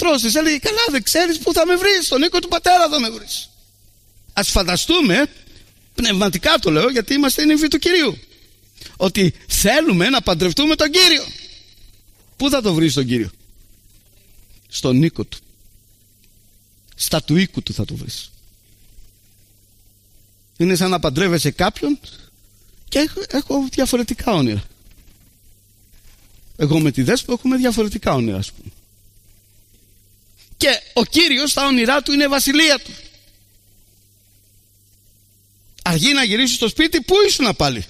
πατρός της έλεγε, καλά, δεν ξέρεις πού θα με βρεις, στον οίκο του πατέρα θα με βρεις. Ας φανταστούμε, πνευματικά το λέω γιατί είμαστε νύμφοι του Κυρίου, ότι θέλουμε να παντρευτούμε τον Κύριο. Πού θα το βρεις τον Κύριο? Στον οίκο του. Στα του οίκου του θα το βρεις. Είναι σαν να παντρεύεσαι κάποιον και έχω διαφορετικά όνειρα. Εγώ με τη Δέσπο έχουμε διαφορετικά όνειρα, ας πούμε. Και ο Κύριος τα όνειρά του είναι βασιλεία του. Αργεί να γυρίσει στο σπίτι, πού ήσουνα πάλι?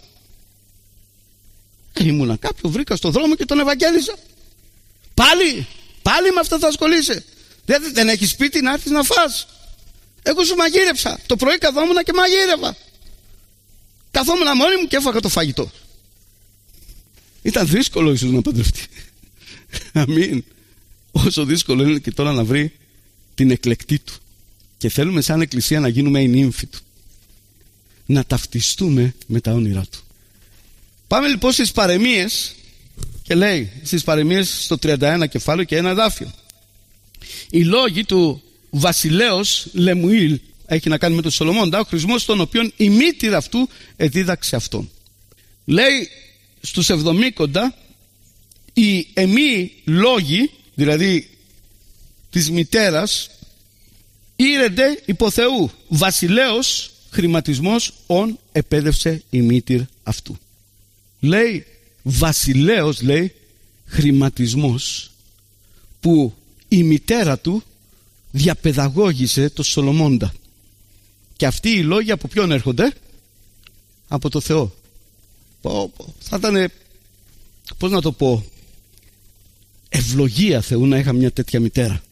Ήμουνα κάποιο, βρήκα στο δρόμο και τον ευαγγέλιζα. Πάλι με αυτό θα ασχολείσαι? Δεν έχεις σπίτι να έρθεις να φας? Εγώ σου μαγείρεψα. Το πρωί καθόμουν και μαγείρευα. Καθόμουν μόνη μου και έφαγα το φαγητό. Ήταν δύσκολο ίσως να παντρευτεί. Αμήν. Όσο δύσκολο είναι και τώρα να βρει την εκλεκτή του. Και θέλουμε σαν εκκλησία να γίνουμε οι νύμφοι του. Να ταυτιστούμε με τα όνειρά του. Πάμε λοιπόν στις παροιμίες. Και λέει στις παροιμίες στο 31 κεφάλαιο και ένα εδάφιο. Οι λόγοι του βασιλέως Λεμουήλ, έχει να κάνει με τον Σολομώντα, ο χρησμός των οποίων η μήτηρα αυτού εδίδαξε αυτόν. Λέει στους 70 οι εμεί λόγοι, δηλαδή της μητέρας, ήρεντε υπό Θεού, βασιλέως χρηματισμός ον επέδευσε η μήτηρ αυτού. Λέει βασιλέως, λέει χρηματισμός που η μητέρα του διαπαιδαγώγησε το Σολομώντα. Και αυτοί οι λόγοι από ποιον έρχονται? Από το Θεό. Θα ήταν, πώς να το πω, ευλογία Θεού να είχα μια τέτοια μητέρα.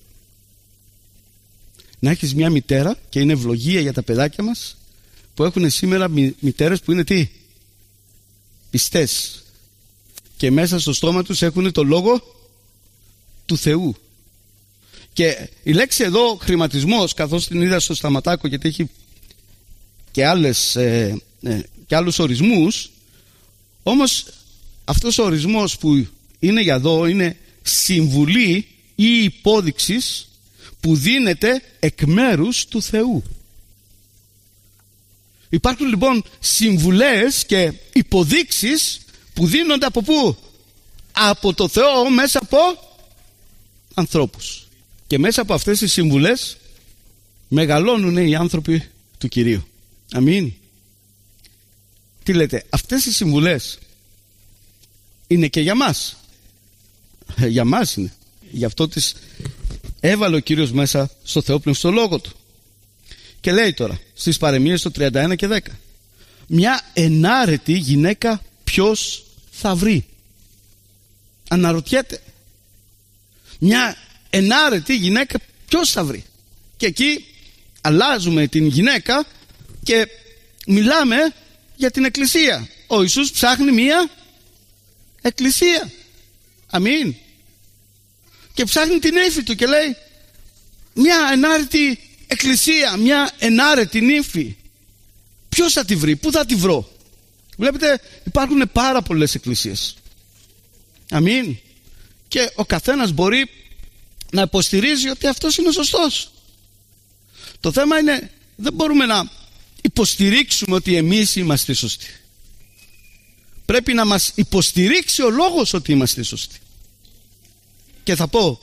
Να έχεις μια μητέρα και είναι ευλογία για τα παιδάκια μας που έχουν σήμερα μητέρες που είναι τι? Πιστές. Και μέσα στο στόμα τους έχουν το λόγο του Θεού. Και η λέξη εδώ χρηματισμός, καθώς την είδα στο Σταματάκο, γιατί έχει και άλλους ορισμούς, όμως αυτός ο ορισμός που είναι για εδώ είναι συμβουλή ή υπόδειξης που δίνεται εκ μέρους του Θεού. Υπάρχουν λοιπόν συμβουλές και υποδείξεις που δίνονται από πού? Από το Θεό μέσα από ανθρώπους. Και μέσα από αυτές τις συμβουλές μεγαλώνουν οι άνθρωποι του Κυρίου. Αμήν. Τι λέτε, αυτές οι συμβουλές είναι και για μας? Για μας είναι. Γι' αυτό τις έβαλε ο Κύριος μέσα στο Θεόπνευστο λόγο του. Και λέει τώρα στις παροιμίες το 31 και 10, μια ενάρετη γυναίκα ποιος θα βρει? Αναρωτιέται. Μια ενάρετη γυναίκα ποιος θα βρει? Και εκεί αλλάζουμε την γυναίκα και μιλάμε για την εκκλησία. Ο Ιησούς ψάχνει μια εκκλησία. Αμήν. Και ψάχνει την ύφη του και λέει μια ενάρετη εκκλησία, μια ενάρετη νύφη. Ποιος θα τη βρει? Πού θα τη βρω? Βλέπετε, υπάρχουν πάρα πολλές εκκλησίες. Αμήν. Και ο καθένας μπορεί να υποστηρίζει ότι αυτός είναι ο σωστός. Το θέμα είναι, δεν μπορούμε να υποστηρίξουμε ότι εμείς είμαστε σωστοί. Πρέπει να μας υποστηρίξει ο λόγος ότι είμαστε σωστοί. Και θα πω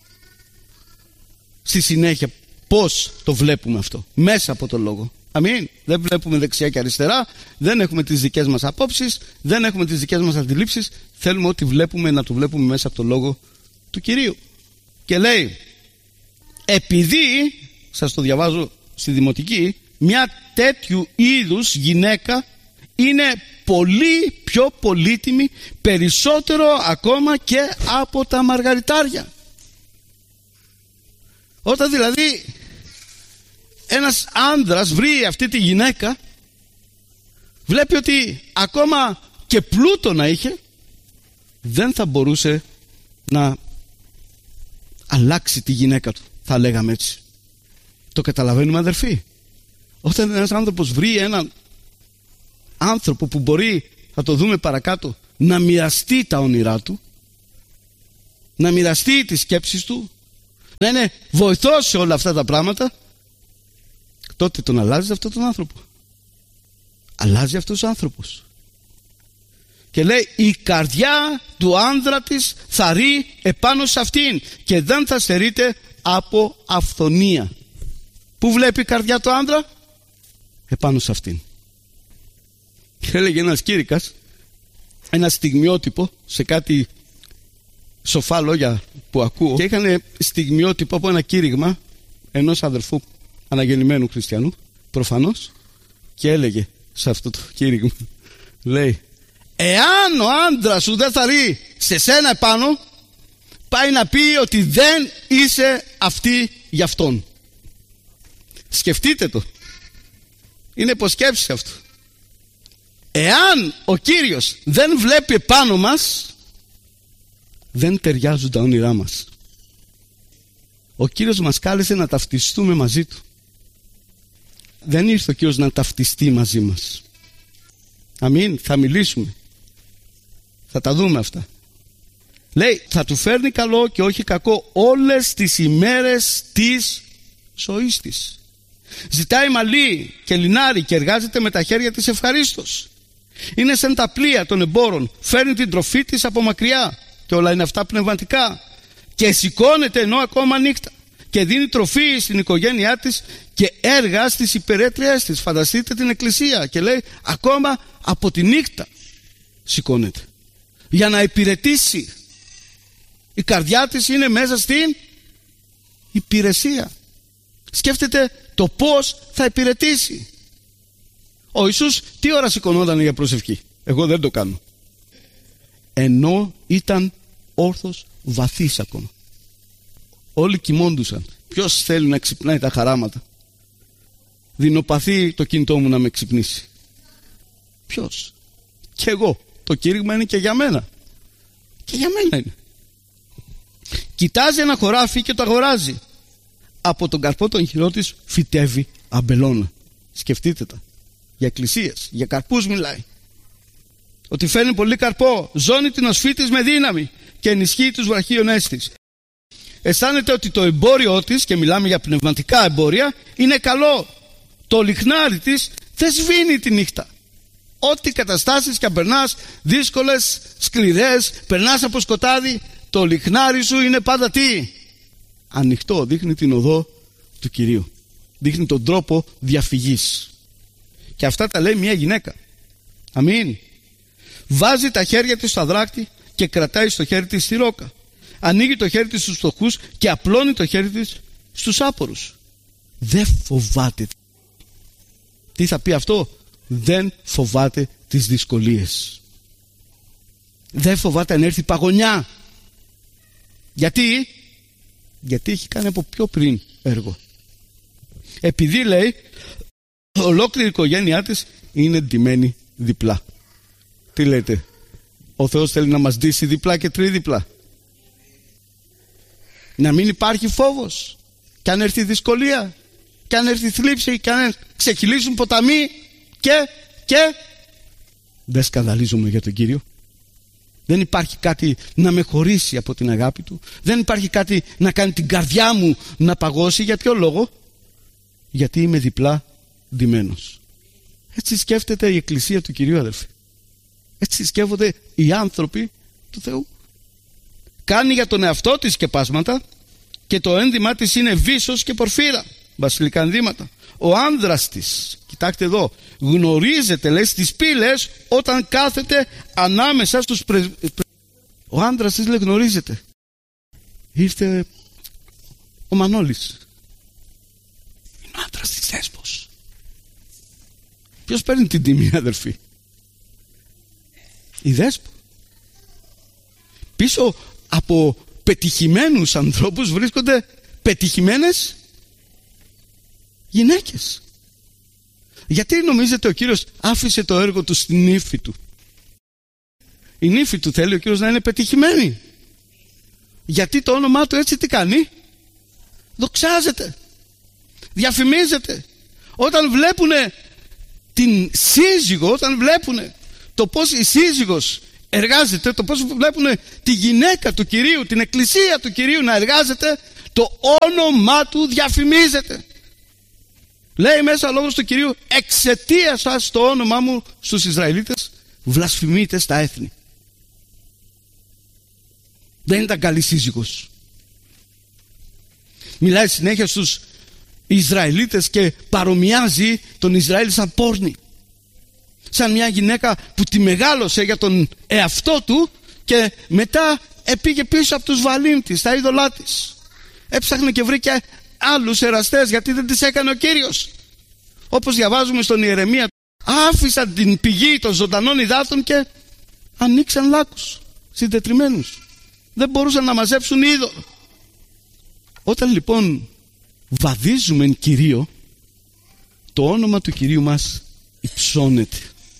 στη συνέχεια πώς το βλέπουμε αυτό μέσα από τον λόγο. Αμήν. Δεν βλέπουμε δεξιά και αριστερά, δεν έχουμε τις δικές μας απόψεις, δεν έχουμε τις δικές μας αντιλήψεις. Θέλουμε ό,τι βλέπουμε να το βλέπουμε μέσα από τον λόγο του Κυρίου. Και λέει, επειδή, σας το διαβάζω στη Δημοτική, μια τέτοιου είδους γυναίκα είναι πολύ πιο πολύτιμη, περισσότερο ακόμα και από τα μαργαριτάρια. Όταν δηλαδή ένας άνδρας βρει αυτή τη γυναίκα, βλέπει ότι ακόμα και πλούτο να είχε, δεν θα μπορούσε να αλλάξει τη γυναίκα του, θα λέγαμε έτσι. Το καταλαβαίνουμε, αδερφοί? Όταν ένας άνθρωπος βρει έναν άνθρωπο που μπορεί, θα το δούμε παρακάτω, να μοιραστεί τα όνειρά του, να μοιραστεί τις σκέψεις του, να είναι βοηθός σε όλα αυτά τα πράγματα, τότε τον αλλάζει αυτόν τον άνθρωπο. Αλλάζει αυτός ο άνθρωπος. Και λέει, η καρδιά του άνδρα της θα ρει επάνω σε αυτήν και δεν θα στερείται από αυθονία. Πού βλέπει η καρδιά του άνδρα? Επάνω σε αυτήν. Και έλεγε ένας κήρυκας, ένα στιγμιότυπο σε κάτι σοφά λόγια που ακούω, και είχαν στιγμιότυπο από ένα κήρυγμα ενός αδερφού αναγεννημένου χριστιανού, προφανώς, και έλεγε σε αυτό το κήρυγμα, λέει, εάν ο άντρας σου δεν θα ρει σε σένα επάνω, πάει να πει ότι δεν είσαι αυτή για αυτόν. Σκεφτείτε το. Είναι υποσκέψεις αυτό. Εάν ο Κύριος δεν βλέπει επάνω μας, δεν ταιριάζουν τα όνειρά μας. Ο Κύριος μας κάλεσε να ταυτιστούμε μαζί Του. Δεν ήρθε ο Κύριος να ταυτιστεί μαζί μας. Αμήν, θα μιλήσουμε. Θα τα δούμε αυτά. Λέει, θα του φέρνει καλό και όχι κακό όλες τις ημέρες της ζωής της. Ζητάει μαλλί και λινάρι και εργάζεται με τα χέρια της ευχαρίστως. Είναι σαν τα πλοία των εμπόρων, φέρνει την τροφή της από μακριά, και όλα είναι αυτά πνευματικά, και σηκώνεται ενώ ακόμα νύχτα και δίνει τροφή στην οικογένειά της και έργα στις υπερέτριές της. Φανταστείτε την εκκλησία, και λέει ακόμα από τη νύχτα σηκώνεται για να υπηρετήσει. Η καρδιά της είναι μέσα στην υπηρεσία. Σκέφτεται το πώς θα υπηρετήσει. Ο Ιησούς τι ώρα σηκωνόταν για προσευχή? Εγώ δεν το κάνω. Ενώ ήταν όρθος βαθύς ακόμα. Όλοι κοιμώντουσαν. Ποιος θέλει να ξυπνάει τα χαράματα? Δεινοπαθεί το κινητό μου να με ξυπνήσει. Ποιος? Και εγώ. Το κήρυγμα είναι και για μένα. Και για μένα είναι. Κοιτάζει ένα χωράφι και το αγοράζει. Από τον καρπό των χειρών της φυτεύει αμπελώνα. Σκεφτείτε τα. Για εκκλησίες, για καρπούς μιλάει. Ότι φέρνει πολύ καρπό, ζώνει την οσφή της με δύναμη και ενισχύει τους βραχίονές της. Αισθάνεται ότι το εμπόριό της, και μιλάμε για πνευματικά εμπόρια, είναι καλό. Το λιχνάρι της δεν σβήνει τη νύχτα. Ό,τι καταστάσεις και αν περνάς, δύσκολες, σκληρές, περνάς από σκοτάδι, το λιχνάρι σου είναι πάντα τι? Ανοιχτό, δείχνει την οδό του Κυρίου. Δείχνει τον τρόπο διαφυγής. Και αυτά τα λέει μια γυναίκα. Αμήν. Βάζει τα χέρια της στο αδράκτη και κρατάει στο χέρι της τη ρόκα. Ανοίγει το χέρι της στους φτωχούς και απλώνει το χέρι της στους άπορους. Δεν φοβάται. Τι θα πει αυτό? Δεν φοβάται τις δυσκολίες. Δεν φοβάται αν έρθει παγωνιά. Γιατί? Γιατί έχει κάνει από πιο πριν έργο. Επειδή, λέει, ολόκληρη η οικογένειά της είναι ντυμένη διπλά. Τι λέτε? Ο Θεός θέλει να μας ντύσει διπλά και τρίδιπλα. Να μην υπάρχει φόβος. Και αν έρθει δυσκολία, και αν έρθει θλίψη, και αν ξεκυλήσουν ποταμοί, και δεν σκανδαλίζομαι για τον Κύριο. Δεν υπάρχει κάτι να με χωρίσει από την αγάπη Του. Δεν υπάρχει κάτι να κάνει την καρδιά μου να παγώσει. Για ποιο λόγο? Γιατί είμαι διπλά ντυμένος. Έτσι σκέφτεται η Εκκλησία του Κυρίου, αδελφοί. Έτσι σκέφτονται οι άνθρωποι του Θεού. Κάνει για τον εαυτό της σκεπάσματα και το ένδυμά της είναι βύσσος και πορφύρα, βασιλικά ενδύματα. Ο άνδρας της, κοιτάξτε εδώ, γνωρίζεται, λέει, στις πύλες όταν κάθεται ανάμεσα στους Ο άνδρας της, λέει, γνωρίζεται. Ήρθε ο Μανώλης. Είναι ο άντρας της Δέσπος. Ποιος παίρνει την τιμή, αδερφοί? Η Δέσπο. Πίσω από πετυχημένους ανθρώπους βρίσκονται πετυχημένες γυναίκες. Γιατί νομίζετε ο Κύριος άφησε το έργο του στην ύφη του? Η νύφη του θέλει ο Κύριος να είναι πετυχημένη. Γιατί το όνομά του έτσι τι κάνει? Δοξάζεται, διαφημίζεται. Όταν βλέπουνε την σύζυγο, όταν βλέπουνε το πως η σύζυγος εργάζεται, το πως βλέπουνε τη γυναίκα του Κυρίου, την εκκλησία του Κυρίου να εργάζεται, Το όνομά του διαφημίζεται. Λέει μέσα ο λόγος του Κυρίου, εξαιτίας σας το όνομά μου στους Ισραηλίτες βλασφημείτε στα έθνη. Δεν ήταν καλή σύζυγος. Μιλάει συνέχεια στους Ισραηλίτες και παρομοιάζει τον Ισραήλ σαν πόρνη. Σαν μια γυναίκα που τη μεγάλωσε για τον εαυτό του και μετά πήγε πίσω από τους βαλήν της, τα είδωλά της. Έψαχνε και βρήκε άλλους εραστές γιατί δεν τις έκανε ο Κύριος. Όπως διαβάζουμε στον Ιερεμία, άφησαν την πηγή των ζωντανών υδάτων και ανοίξαν λάκους συντετριμμένους. Δεν μπορούσαν να μαζέψουν είδωλο. Όταν λοιπόν βαδίζουμε εν Κυρίω, το όνομα του Κυρίου μας υψώνεται.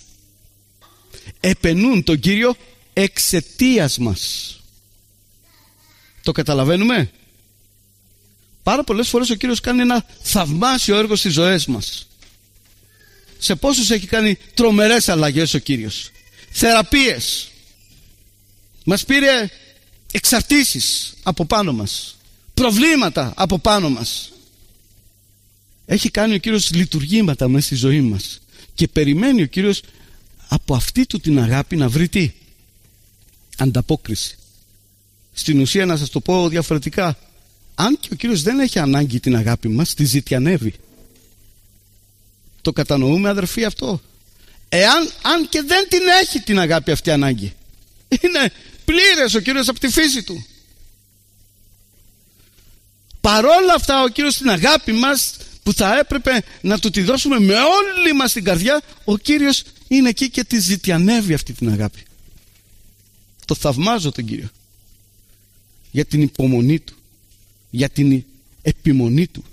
Επενούν τον Κύριο εξαιτίας μας. Το καταλαβαίνουμε? Πάρα πολλές φορές ο Κύριος κάνει ένα θαυμάσιο έργο στις ζωές μας. Σε πόσους έχει κάνει τρομερές αλλαγές ο Κύριος? Θεραπείες. Μας πήρε εξαρτήσεις από πάνω μας, προβλήματα από πάνω μας. Έχει κάνει ο Κύριος λειτουργήματα μέσα στη ζωή μας και περιμένει ο Κύριος από αυτή του την αγάπη να βρει τι? Ανταπόκριση. Στην ουσία, να σας το πω διαφορετικά, αν και ο Κύριος δεν έχει ανάγκη την αγάπη μας, τη ζητιανεύει. Το κατανοούμε, αδερφοί, αυτό? Αν και δεν την έχει την αγάπη αυτή ανάγκη, είναι πλήρες ο Κύριος από τη φύση του. Παρόλα αυτά ο Κύριος την αγάπη μας που θα έπρεπε να του τη δώσουμε με όλη μας την καρδιά, ο Κύριος είναι εκεί και τη ζητιανεύει αυτή την αγάπη. Το θαυμάζω τον Κύριο για την υπομονή του, για την επιμονή του.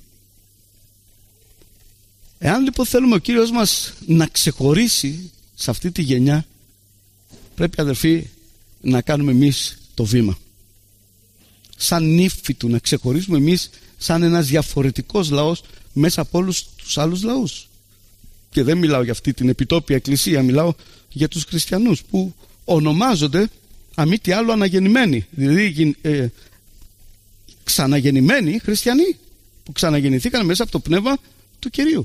Εάν λοιπόν θέλουμε ο Κύριος μας να ξεχωρίσει σε αυτή τη γενιά, πρέπει, αδερφοί, να κάνουμε εμείς το βήμα. Σαν νύφη του να ξεχωρίσουμε εμείς σαν ένας διαφορετικός λαός μέσα από όλους τους άλλους λαούς. Και δεν μιλάω για αυτή την επιτόπια εκκλησία, μιλάω για τους χριστιανούς που ονομάζονται αμή τι άλλο αναγεννημένοι, δηλαδή ξαναγεννημένοι χριστιανοί που ξαναγεννηθήκαν μέσα από το πνεύμα του Κυρίου.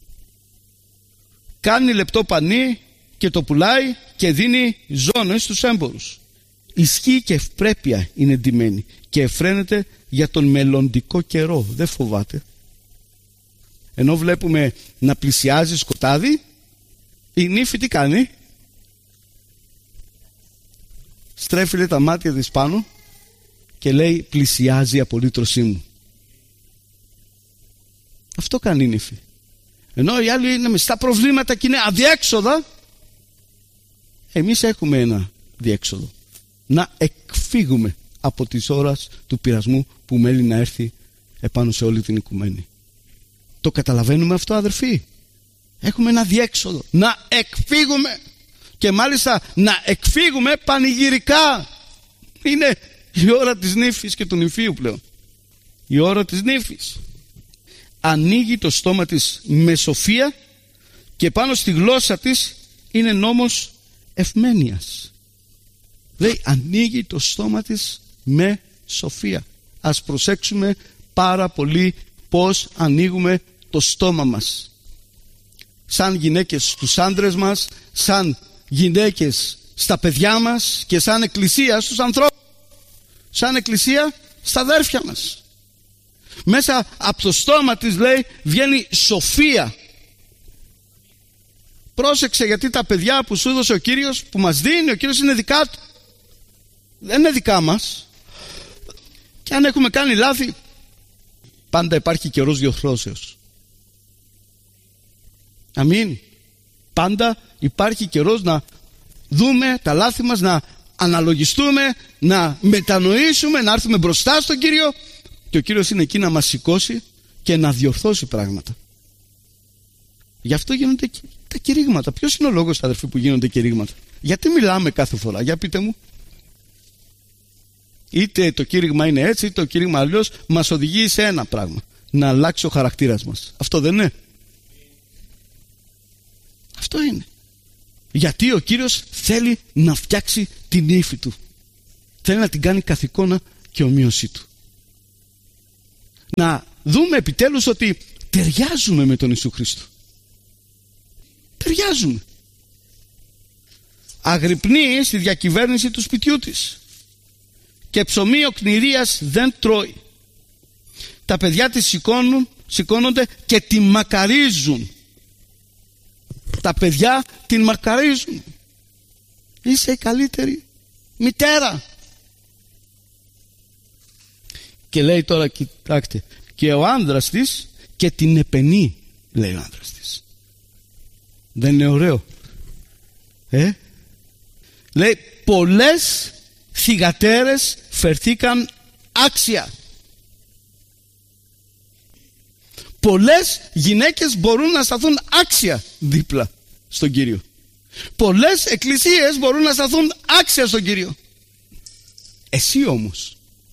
Κάνει λεπτό πανί και το πουλάει και δίνει ζώνες στους έμπορους. Ισχύει και ευπρέπεια είναι ντυμένη και εφραίνεται για τον μελλοντικό καιρό. Δεν φοβάται. Ενώ βλέπουμε να πλησιάζει σκοτάδι, η νύφη τι κάνει? Στρέφει, λέει, τα μάτια της πάνω και λέει, πλησιάζει η απολύτρωσή μου. Αυτό κάνει η νύφη. Ενώ οι άλλοι είναι στα προβλήματα και είναι αδιέξοδα, εμείς έχουμε ένα διέξοδο. Να εκφύγουμε από τις ώρες του πειρασμού που μέλει να έρθει επάνω σε όλη την οικουμένη. Το καταλαβαίνουμε αυτό, αδερφοί? Έχουμε ένα διέξοδο. Να εκφύγουμε. Και μάλιστα να εκφύγουμε πανηγυρικά. Είναι η ώρα της νύφης και του νηφίου πλέον. Η ώρα της νύφης. Ανοίγει το στόμα της με σοφία και πάνω στη γλώσσα της είναι νόμος ευμένειας. Λέει, ανοίγει το στόμα της με σοφία. Ας προσέξουμε πάρα πολύ πώς ανοίγουμε το στόμα μας. Σαν γυναίκες στους άντρες μας, σαν γυναίκες στα παιδιά μας και σαν εκκλησία στους ανθρώπους. Σαν εκκλησία στα αδέρφια μας. Μέσα από το στόμα της, λέει, βγαίνει σοφία. Πρόσεξε, γιατί τα παιδιά που σου έδωσε ο Κύριος, που μας δίνει ο Κύριος, είναι δικά του. Δεν είναι δικά μας. Και αν έχουμε κάνει λάθη, πάντα υπάρχει καιρός διορθώσεως. Αμήν. Πάντα υπάρχει καιρός να δούμε τα λάθη μας, να αναλογιστούμε, να μετανοήσουμε, να έρθουμε μπροστά στον Κύριο, και ο Κύριος είναι εκεί να μας σηκώσει και να διορθώσει πράγματα. Γι' αυτό γίνονται τα κηρύγματα. Ποιος είναι ο λόγος, αδερφοί, που γίνονται κηρύγματα? Γιατί μιλάμε κάθε φορά? Για πείτε μου. Είτε το κήρυγμα είναι έτσι, είτε το κήρυγμα αλλιώς, μας οδηγεί σε ένα πράγμα: να αλλάξει ο χαρακτήρας μας. Αυτό δεν είναι? Αυτό είναι. Γιατί ο Κύριος θέλει να φτιάξει την ύφη του. Θέλει να την κάνει καθ' εικόνα και ομοίωσή του. να δούμε επιτέλους ότι ταιριάζουμε με τον Ιησού Χριστό. Ταιριάζουμε. Αγρυπνεί στη διακυβέρνηση του σπιτιού της και ψωμί οκνηρίας δεν τρώει. Τα παιδιά της σηκώνονται και τη μακαρίζουν. Τα παιδιά την μακαρίζουν. Είσαι η καλύτερη μητέρα. Και λέει τώρα, κοιτάξτε, και ο άνδρας της και την επενεί, λέει ο άνδρας της. Δεν είναι ωραίο? Λέει, πολλές θυγατέρες φερθήκαν άξια. Πολλές γυναίκες μπορούν να σταθούν άξια δίπλα στον Κύριο. Πολλές εκκλησίες μπορούν να σταθούν άξια στον Κύριο. Εσύ όμως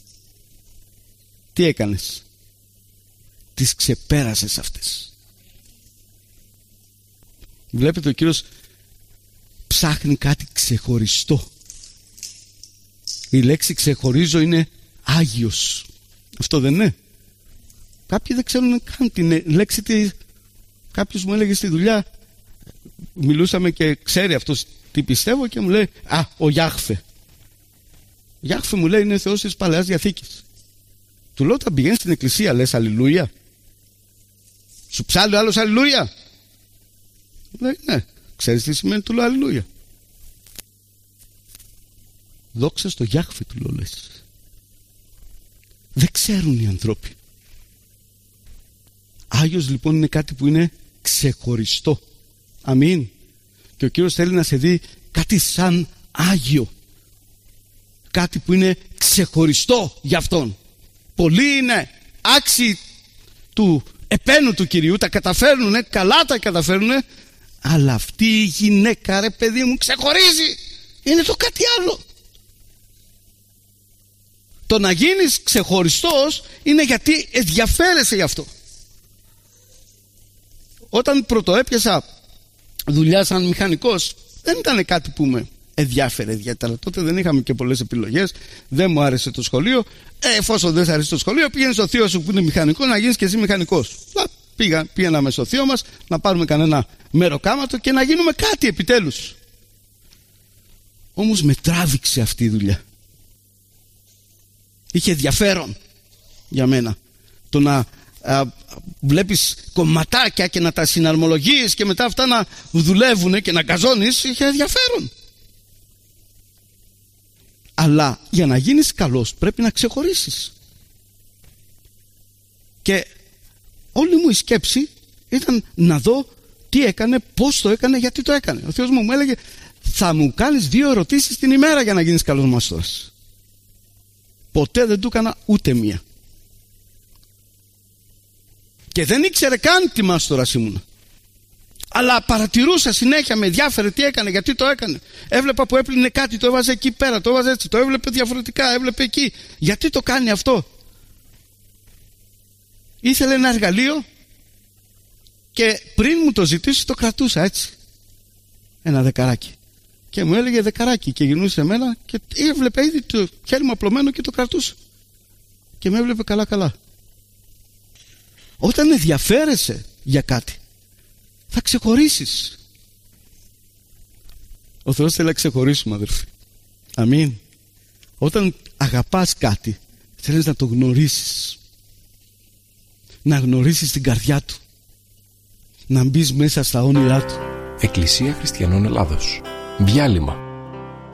τι έκανες? Τις ξεπέρασες αυτές. Βλέπετε, ο Κύριος ψάχνει κάτι ξεχωριστό. Η λέξη ξεχωρίζω είναι Άγιος. Αυτό δεν είναι? Κάποιοι δεν ξέρουν καν την λέξη. Κάποιος μου έλεγε στη δουλειά, μιλούσαμε και ξέρει αυτός τι πιστεύω, και μου λέει, ο Γιάχβε. Γιάχβε, μου λέει, είναι Θεός της Παλαιάς Διαθήκης. Του λέω, όταν πηγαίνεις στην εκκλησία λες αλληλούια? Σου ψάλλει ο άλλος αλληλούια? Λέει, ναι. Ξέρεις τι σημαίνει? Του λέω, αλληλούια. Δόξα στο Γιάχβε, του λέω, λες. Δεν ξέρουν οι ανθρώποι. Άγιος λοιπόν είναι κάτι που είναι ξεχωριστό. Αμήν. Και ο Κύριος θέλει να σε δει κάτι σαν Άγιο. Κάτι που είναι ξεχωριστό για Αυτόν. Πολλοί είναι άξιοι του επένου του Κυρίου, τα καταφέρνουνε, καλά τα καταφέρνουνε, αλλά αυτή η γυναίκα, ρε παιδί μου, ξεχωρίζει. Είναι το κάτι άλλο. Το να γίνεις ξεχωριστός είναι γιατί ενδιαφέρεσαι γι' αυτό. Όταν πρωτοέπιασα δουλειά σαν μηχανικός, δεν ήταν κάτι που με ενδιάφερε ιδιαίτερα. Τότε δεν είχαμε και πολλές επιλογές. Δεν μου άρεσε το σχολείο. Εφόσον δεν σ' αρέσει το σχολείο, πήγαινε στο θείο σου που είναι μηχανικό να γίνεις και εσύ μηχανικός. Πήγαμε στο θείο μας να πάρουμε κανένα μεροκάματο και να γίνουμε κάτι επιτέλους. Όμως με τράβηξε αυτή η δουλειά. Είχε ενδιαφέρον για μένα το να βλέπεις κομματάκια και να τα συναρμολογείς και μετά αυτά να δουλεύουν και να γκαζώνεις. Είχε ενδιαφέρον. Αλλά για να γίνεις καλός πρέπει να ξεχωρίσεις. Και όλη μου η σκέψη ήταν να δω τι έκανε, πώς το έκανε, γιατί το έκανε. Ο Θεός μου έλεγε, θα μου κάνεις 2 ερωτήσεις την ημέρα για να γίνεις καλός μάστορας. Ποτέ δεν του έκανα ούτε μία. Και δεν ήξερε καν τι μάστορας ήμουνα. Αλλά παρατηρούσα συνέχεια, με ενδιάφερε τι έκανε, γιατί το έκανε. Έβλεπα που έπλυνε κάτι, το έβαζε εκεί πέρα, το έβαζε έτσι, το έβλεπε διαφορετικά, έβλεπε εκεί. Γιατί το κάνει αυτό? Ήθελε ένα εργαλείο και πριν μου το ζητήσει το κρατούσα έτσι. Ένα δεκαράκι. Και μου έλεγε δεκαράκι και γυρνούσε εμένα και έβλεπε ήδη το χέρι μου απλωμένο και το κρατούσα. Και με έβλεπε καλά. Όταν ενδιαφέρεσαι για κάτι, θα ξεχωρίσεις. Ο Θεός θέλει να ξεχωρίσουμε, αδερφοί. Αμήν. Όταν αγαπάς κάτι, θέλεις να το γνωρίσεις. Να γνωρίσεις την καρδιά του. Να μπεις μέσα στα όνειρά του. Εκκλησία Χριστιανών Ελλάδος. Διάλειμμα.